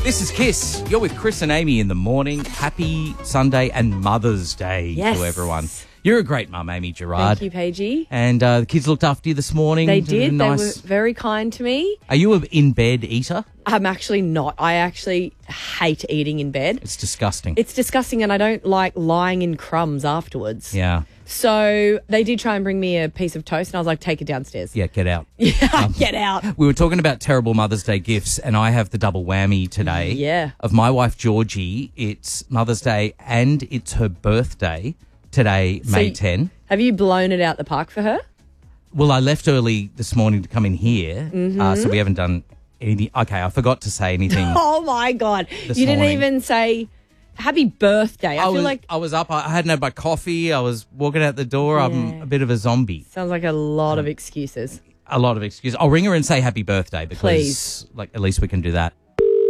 This is Kiss. You're with Chris and Amy in the morning. Happy Sunday and Mother's Day to everyone. You're a great mum, Amy Gerard. Thank you, Paigey. And the kids looked after you this morning. They did. Nice. They were very kind to me. Are you an in-bed eater? I'm actually not. I actually hate eating in bed. It's disgusting. It's disgusting, and I don't like lying in crumbs afterwards. Yeah. So they did try and bring me a piece of toast, and I was like, take it downstairs. Yeah, get out. Yeah, get out. We were talking about terrible Mother's Day gifts, and I have the double whammy today. Yeah. Of my wife, Georgie. It's Mother's Day and it's her birthday today, May 10. Have you blown it out the park for her? Well, I left early this morning to come in here, so we haven't done anything. Okay, I forgot to say anything. Oh, my God. You didn't morning. even say happy birthday. I feel like... I was up. I hadn't had my coffee. I was walking out the door. I'm a bit of a zombie. Sounds like a lot of excuses. A lot of excuses. I'll ring her and say happy birthday because, Please. at least we can do that.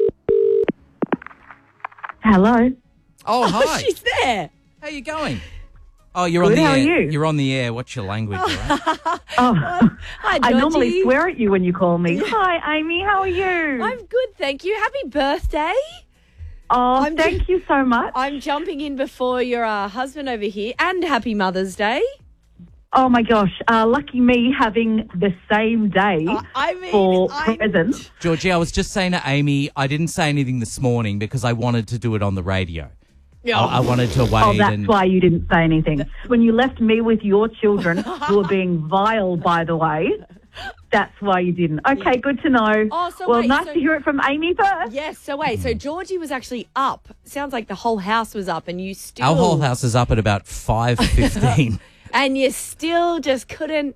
Hello. Oh, hi. She's there. How you going? Oh, you're on Good, the how air. are you? You're on the air. What's your language, all right? Oh, Hi, I Georgie. normally swear at you when you call me. Hi, Amy. How are you? I'm good, thank you. Happy birthday. Oh, thank you so much. I'm jumping in before your husband over here, and happy Mother's Day. Oh, my gosh. Lucky me having the same day for presents. Georgie, I was just saying to Amy, I didn't say anything this morning because I wanted to do it on the radio. I wanted to wait. Oh, that's why you didn't say anything. When you left me with your children, who are being vile, by the way, that's why you didn't. Okay, good to know. Oh, so well, wait, nice so- to hear it from Amy first. Yes, so wait, so Georgie was actually up. Sounds like the whole house was up, and you still... Our whole house is up at about 5:15. And you still just couldn't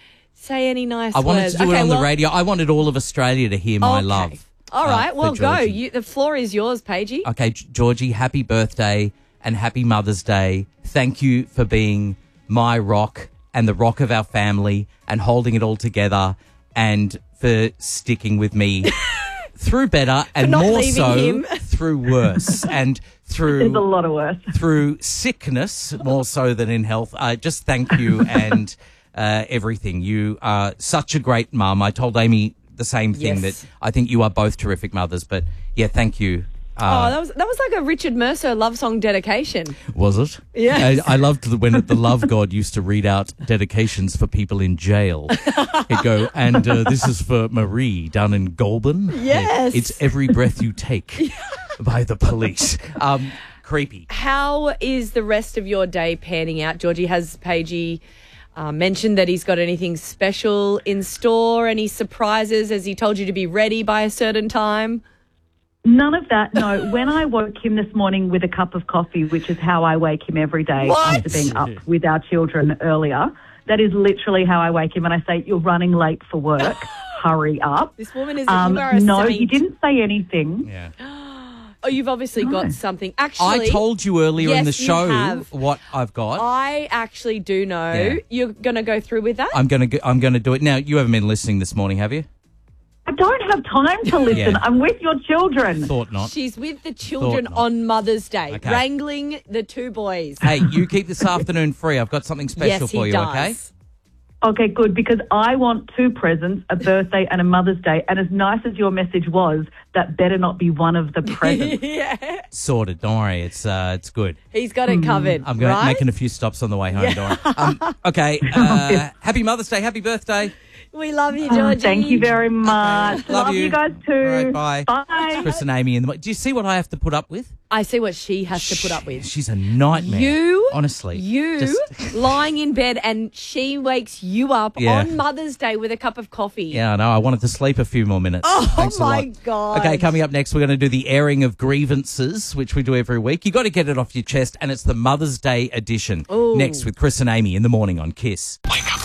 say any nice I wanted words. to do it on the radio. I wanted all of Australia to hear my love. All right, for well, go. Georgie. The floor is yours, Paigey. Okay, Georgie, happy birthday and happy Mother's Day. Thank you for being my rock and the rock of our family and holding it all together and for sticking with me through better and not more leaving so him. through worse and There's a through lot of worse. through sickness more so than in health. Just thank you and everything. You are such a great mum. I told Amy the same thing, Yes. that I think you are both terrific mothers. But yeah, thank you. That was like a Richard Mercer love song dedication. Was it? Yes. I loved when the Love God used to read out dedications for people in jail. He'd go, and this is for Marie down in Goulburn. Yes. It's Every Breath You Take by the Police. Creepy. How is the rest of your day panning out? Georgie, has Paigey mentioned that he's got anything special in store? Any surprises? Has he told you to be ready by a certain time? None of that, no. When I woke him this morning with a cup of coffee, which is how I wake him every day after being up with our children earlier, that is literally how I wake him. And I say, you're running late for work. Hurry up. This woman is you are a No, saint. he didn't say anything. Yeah. Oh, you've obviously got something. Actually, I told you earlier in the yes, you show have. what I've got. I actually do know. Yeah. You're going to go through with that? I'm gonna do it now. You haven't been listening this morning, have you? I don't have time to listen. Yeah. I'm with your children. Thought not. She's with the children Thought not. on Mother's Day, Okay. wrangling the two boys. Hey, you keep this afternoon free. I've got something special yes, for he you. does. Okay. Okay, good, because I want two presents, a birthday and a Mother's Day. And as nice as your message was, that better not be one of the presents. Yeah, Sorted. Don't worry. It's good. he's got it covered. I'm going right? making a few stops on the way home. Don't worry. Okay. Happy Mother's Day. Happy birthday. We love you, Georgie. Thank you very much. Love you. you guys too. All right, bye. Bye. Chris and Amy in the. Do you see what I have to put up with? I see what she has to put up with. She's a nightmare. You, honestly, you Just- lying in bed and she wakes you up Yeah. on Mother's Day with a cup of coffee. Yeah, I know. I wanted to sleep a few more minutes. Oh, Thanks a my lot. God. Okay, coming up next, we're going to do the airing of grievances, which we do every week. You got to get it off your chest, and it's the Mother's Day edition. Ooh. Next with Chris and Amy in the morning on Kiss.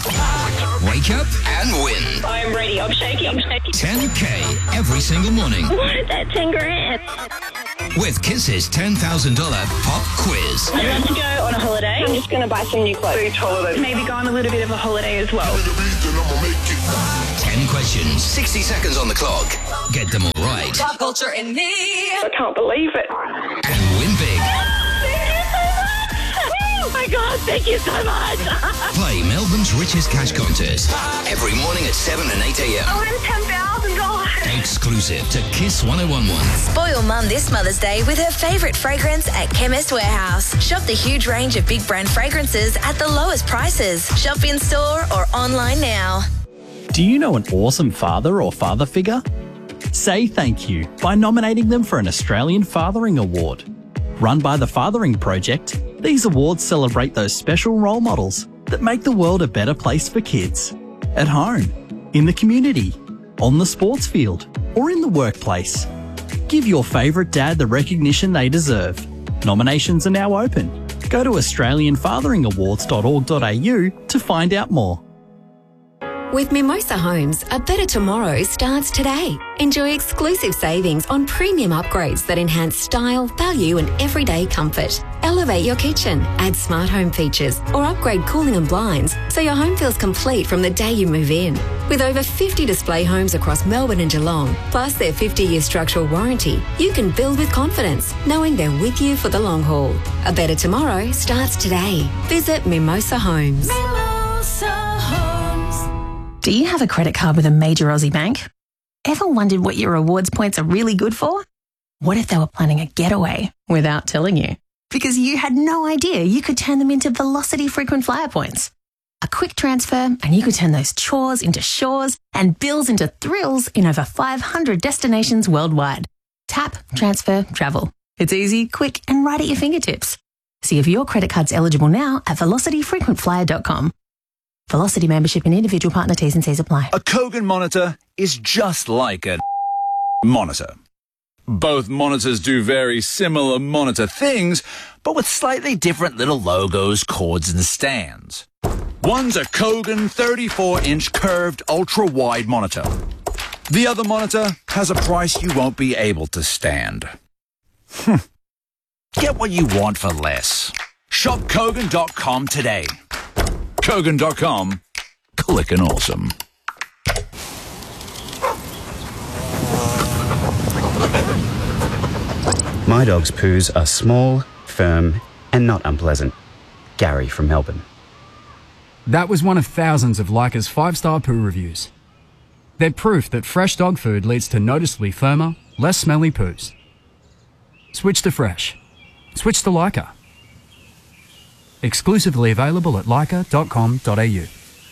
Wake up and win. I'm ready. I'm shaking. 10K every single morning What? That 10 grand. with Kiss's $10,000 pop quiz. I'm about to go on a holiday. I'm just going to buy some new clothes. Beach holiday. Maybe go on a little bit of a holiday as well. 10 questions, 60 seconds on the clock. Get them all right Pop culture in me. I can't believe it. and win big. Oh my God, thank you so much. Play Melbourne's Richest Cash Contest every morning at 7 and 8 a.m. I win $10,000. Exclusive to Kiss 1011. Spoil Mum this Mother's Day with her favourite fragrance at Chemist Warehouse. Shop the huge range of big brand fragrances at the lowest prices. Shop in store or online now. Do you know an awesome father or father figure? Say thank you by nominating them for an Australian Fathering Award. Run by the Fathering Project, these awards celebrate those special role models that make the world a better place for kids. At home, in the community, on the sports field, or in the workplace. Give your favourite dad the recognition they deserve. Nominations are now open. Go to australianfatheringawards.org.au to find out more. With Mimosa Homes, a better tomorrow starts today. Enjoy exclusive savings on premium upgrades that enhance style, value and everyday comfort. Elevate your kitchen, add smart home features or upgrade cooling and blinds so your home feels complete from the day you move in. With over 50 display homes across Melbourne and Geelong, plus their 50-year structural warranty, you can build with confidence, knowing they're with you for the long haul. A better tomorrow starts today. Visit Mimosa Homes. Mimosa Homes. Do you have a credit card with a major Aussie bank? Ever wondered what your rewards points are really good for? What if they were planning a getaway without telling you? Because you had no idea you could turn them into Velocity frequent flyer points. A quick transfer and you could turn those chores into shores and bills into thrills in over 500 destinations worldwide. Tap, transfer, travel. It's easy, quick and right at your fingertips. See if your credit card's eligible now at velocityfrequentflyer.com. Velocity membership and individual partner T's and C's apply. A Kogan monitor is just like a monitor. Both monitors do very similar monitor things, but with slightly different little logos, cords and stands. One's a Kogan 34-inch curved ultra-wide monitor. The other monitor has a price you won't be able to stand. Get what you want for less. Shop Kogan.com today. Kogan.com. Clickin' awesome. My dog's poos are small, firm, and not unpleasant. Gary from Melbourne. That was one of thousands of Leica's 5-star poo reviews. They're proof that fresh dog food leads to noticeably firmer, less smelly poos. Switch to fresh. Switch to Leica. Exclusively available at leica.com.au.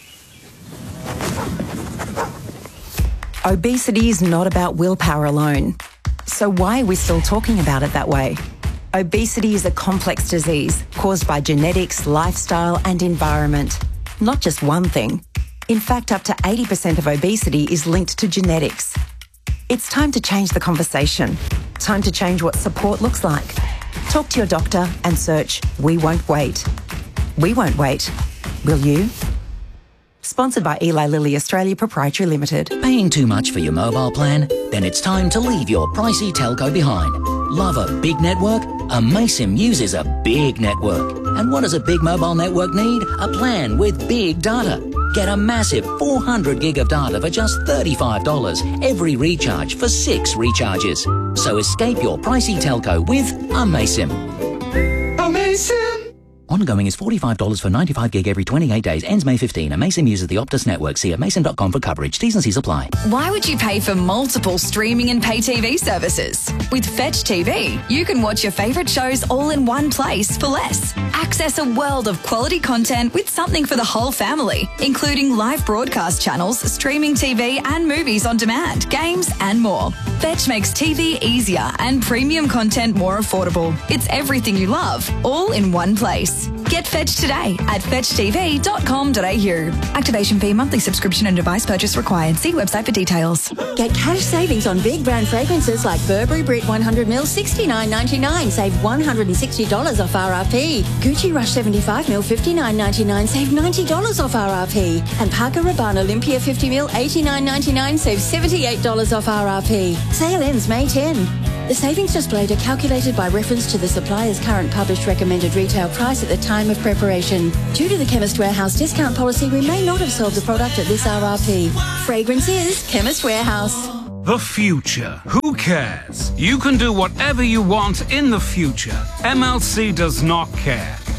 Obesity is not about willpower alone. So why are we still talking about it that way? Obesity is a complex disease caused by genetics, lifestyle and environment. Not just one thing. In fact, up to 80% of obesity is linked to genetics. It's time to change the conversation. Time to change what support looks like. Talk to your doctor and search We Won't Wait. We won't wait. Will you? Sponsored by Eli Lilly Australia Proprietary Limited. Paying too much for your mobile plan? Then it's time to leave your pricey telco behind. Love a big network? Amaysim uses a big network. And what does a big mobile network need? A plan with big data. Get a massive 400 gig of data for just $35 every recharge for 6 recharges. So escape your pricey telco with Amaysim. Amaysim! Ongoing is $45 for 95 gig every 28 days. Ends May 15. Amaysim uses the Optus network. See amaysim.com for coverage. T's and C's apply. Why would you pay for multiple streaming and pay TV services? With Fetch TV, you can watch your favourite shows all in one place for less. Access a world of quality content with something for the whole family, including live broadcast channels, streaming TV and movies on demand, games and more. Fetch makes TV easier and premium content more affordable. It's everything you love, all in one place. Get Fetch today at fetchtv.com.au. Activation fee, monthly subscription and device purchase required. See website for details. Get cash savings on big brand fragrances like Burberry Brit 100ml $69.99. Save $160 off RRP. Gucci Rush 75ml $59.99. Save $90 off RRP. And Parker Rabanne Olympia 50ml $89.99. Save $78 off RRP. Sale ends May 10. The savings displayed are calculated by reference to the supplier's current published recommended retail price at the time of preparation. Due to the Chemist Warehouse discount policy, we may not have sold the product at this RRP. Fragrance is Chemist Warehouse. The future. Who cares? You can do whatever you want in the future. MLC does not care.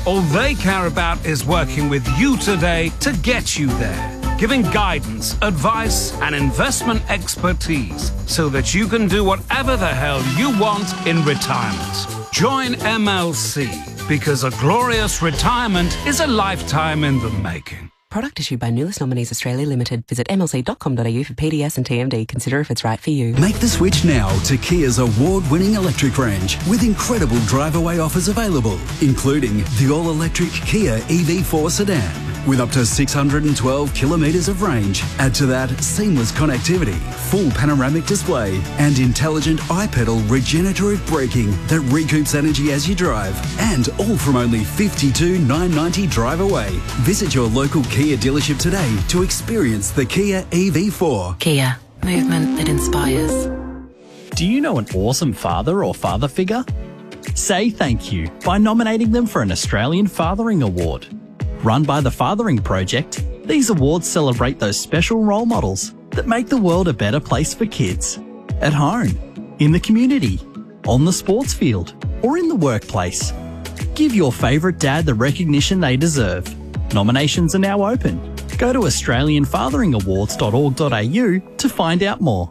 All they care about is working with you today to get you there, giving guidance, advice, and investment expertise so that you can do whatever the hell you want in retirement. Join MLC, because a glorious retirement is a lifetime in the making. Product issued by Nulis Nominees Australia Limited. Visit mlc.com.au for PDS and TMD. Consider if it's right for you. Make the switch now to Kia's award-winning electric range with incredible drive-away offers available, including the all-electric Kia EV4 sedan with up to 612 kilometres of range. Add to that seamless connectivity, full panoramic display and intelligent iPedal regenerative braking that recoups energy as you drive, and all from only $52,990 drive away. Visit your local Kia dealership today to experience the Kia EV4. Kia, movement that inspires. Do you know an awesome father or father figure? Say thank you by nominating them for an Australian Fathering Award. Run by the Fathering Project, these awards celebrate those special role models that make the world a better place for kids. At home, in the community, on the sports field, or in the workplace. Give your favourite dad the recognition they deserve. Nominations are now open. Go to australianfatheringawards.org.au to find out more.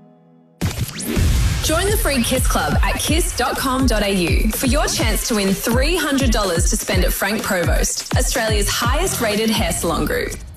Join the free Kiss Club at kiss.com.au for your chance to win $300 to spend at Frank Provost, Australia's highest rated hair salon group.